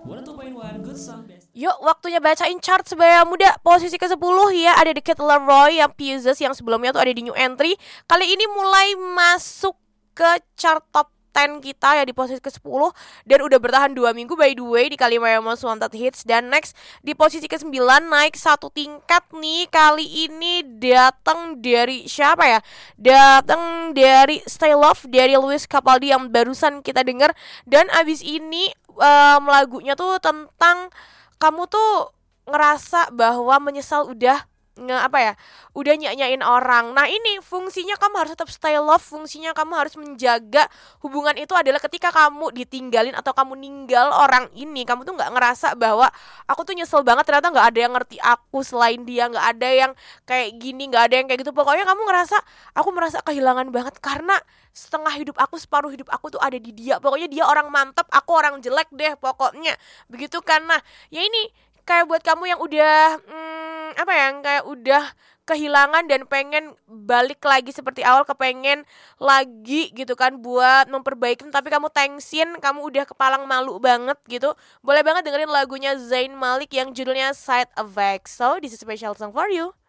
102.1 Good Song Best. Yuk, waktunya bacain chart sebaya muda. Posisi ke-10 ya ada The Kid Laroi yang Fuses, yang sebelumnya tuh ada di new entry. Kali ini mulai masuk ke chart top 10 kita ya di posisi ke-10 dan udah bertahan 2 minggu by the way di Kalima Most Wanted Hits. Dan next di posisi ke-9 naik 1 tingkat nih. Kali ini datang dari siapa ya? Datang dari Stay Love dari Lewis Capaldi yang barusan kita denger. Dan abis ini lagunya tuh tentang kamu tuh ngerasa bahwa menyesal udah udah nyanyain orang. Nah ini fungsinya kamu harus tetap stay love. Fungsinya kamu harus menjaga hubungan itu adalah ketika kamu ditinggalin atau kamu ninggal orang ini, kamu tuh nggak ngerasa bahwa aku tuh nyesel banget, ternyata nggak ada yang ngerti aku selain dia, nggak ada yang kayak gini, nggak ada yang kayak gitu. Pokoknya kamu ngerasa aku merasa kehilangan banget karena setengah hidup aku, separuh hidup aku tuh ada di dia. Pokoknya dia orang mantep, aku orang jelek deh pokoknya. Begitu kan. Nah ya ini kayak buat kamu yang udah kayak udah kehilangan dan pengen balik lagi seperti awal, kepengen lagi gitu kan buat memperbaiki, tapi kamu tensin, kamu udah kepalang malu banget gitu. Boleh banget dengerin lagunya Zayn Malik yang judulnya Side Effects. So this is a special song for you.